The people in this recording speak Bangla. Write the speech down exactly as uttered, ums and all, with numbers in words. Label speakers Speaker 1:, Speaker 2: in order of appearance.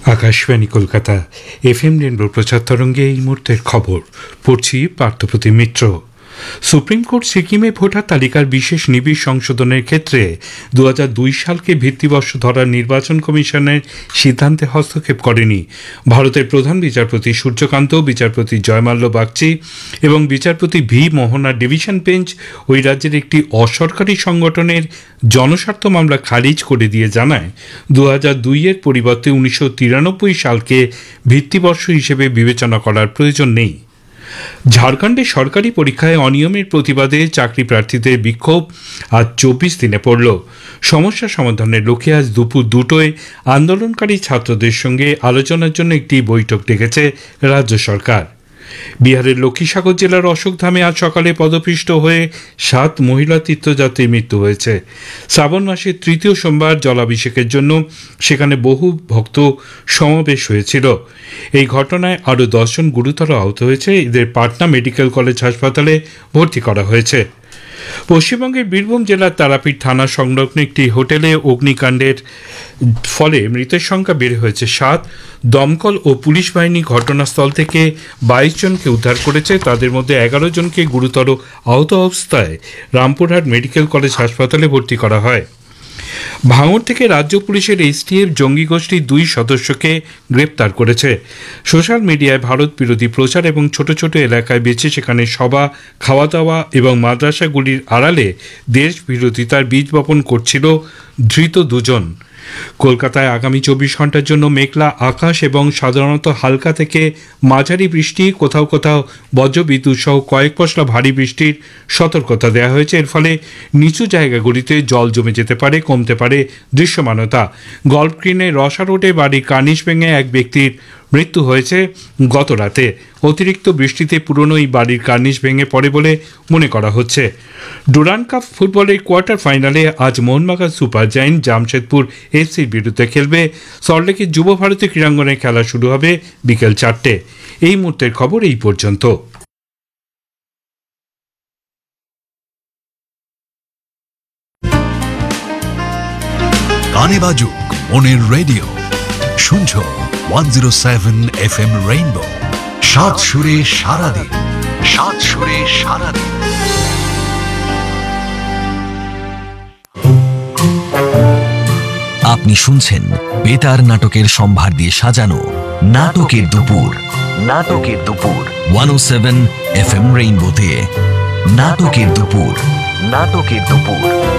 Speaker 1: Akashvani Kolkata F M rainbow প্রচার তরঙ্গে এই মুহূর্তের খবর পড়ছি পার্থপ্রতিম মিত্র। সুপ্রিম কোর্ট সিকিমে ভোটার তালিকার বিশেষ নিবিড় সংশোধনের ক্ষেত্রে দু হাজার দুই সালকে ভিত্তিবর্ষ ধরার নির্বাচন কমিশনের সিদ্ধান্তে হস্তক্ষেপ করেনি। ভারতের প্রধান বিচারপতি সূর্যকান্ত, বিচারপতি জয়মাল্য বাগচি এবং বিচারপতি ভি মোহনার ডিভিশন বেঞ্চ ওই রাজ্যের একটি অসরকারি সংগঠনের জনস্বার্থ মামলা খারিজ করে দিয়ে জানায়, দু হাজার দুইয়ের পরিবর্তে উনিশশো তিরানব্বই সালকে ভিত্তিবর্ষ হিসেবে বিবেচনা করার প্রয়োজন নেই। ঝাড়খণ্ডে সরকারি পরীক্ষায় অনিয়মের প্রতিবাদে চাকরি প্রার্থীদের বিক্ষোভ আজ চব্বিশ দিনে পড়ল। সমস্যা সমাধানের লক্ষ্যে আজ দুপুর দুটোয় আন্দোলনকারী ছাত্রদের সঙ্গে আলোচনার জন্য একটি বৈঠক ডেকেছে রাজ্য সরকার। বিহারের লক্ষ্মীসাগর জেলার অশোকধামে আজ সকালে পদপিষ্ট হয়ে সাত মহিলা তীর্থযাত্রীর মৃত্যু হয়েছে। শ্রাবণ মাসের তৃতীয় সোমবার জলাভিষেকের জন্য সেখানে বহু ভক্ত সমাবেশ হয়েছিল। এই ঘটনায় আরও দশজন গুরুতর আহত হয়েছে। এদের পাটনা মেডিকেল কলেজ হাসপাতালে ভর্তি করা হয়েছে। পশ্চিমবঙ্গের বীরভূম জেলার তারাপীঠ থানা সংলগ্ন একটি হোটেলে অগ্নিকাণ্ডের ফলে মৃতের সংখ্যা বেড়ে হয়েছে সাত। দমকল ও পুলিশ বাহিনী ঘটনাস্থল থেকে বাইশ জনকে উদ্ধার করেছে। তাদের মধ্যে এগারো জনকে গুরুতর আহত অবস্থায় রামপুরহাট মেডিকেল কলেজ হাসপাতালে ভর্তি করা হয়। ভাঙড় থেকে রাজ্য পুলিশের এসটিএফ জঙ্গি গোষ্ঠীর দুই সদস্যকে গ্রেপ্তার করেছে। সোশ্যাল মিডিয়ায় ভারত বিরোধী প্রচার এবং ছোট ছোট এলাকায় বেছে সেখানে সভা, খাওয়া দাওয়া এবং মাদ্রাসাগুলির আড়ালে দেশ বিরোধিতার বীজ বপন করছিল ধৃত দুজন। কলকাতায় আগামী চব্বিশ ঘন্টার জন্য মেঘলা আকাশ এবং সাধারণত হালকা থেকে মাঝারি বৃষ্টি, কোথাও কোথাও বজ্রবিদ্যুৎ সহ কয়েক পশলা ভারী বৃষ্টির সতর্কতা দেওয়া হয়েছে। এর ফলে নিচু জায়গাগুলিতে জল জমে যেতে পারে, কমতে পারে দৃশ্যমানতা। গল্ফ গ্রিনে রসা রোডে বাড়ির কার্নিশ ভেঙে এক ব্যক্তির মৃত্যু হয়েছে গত রাতে। অতিরিক্ত বৃষ্টিতে পুরনো এই বাড়ির কার্নিশ ভেঙে পড়ে বলে মনে করা হচ্ছে। ডুরান্ড কাপ ফুটবলের কোয়ার্টার ফাইনালে আজ মোহনবাগান সুপার জায়েন্ট জামশেদপুর এফসির বিরুদ্ধে খেলবে। সল্টলেকের যুব ভারতী ক্রীড়াঙ্গনে খেলা শুরু হবে বিকেল চারটে। এই মুহূর্তের খবর এই পর্যন্ত।
Speaker 2: গানে বাজুক মনের রেডিও, শুনছো one zero seven F M rainbow. সাত সুরে সারাদিন, সাত সুরে সারাদিন। আপনি শুনছেন বেতার নাটকের সম্ভার দিয়ে সাজানো নাটকের দুপুর। নাটকের দুপুর ওয়ান ও সেভেন এফ এম রেইনবোতে। নাটকের দুপুর, নাটকের দুপুর।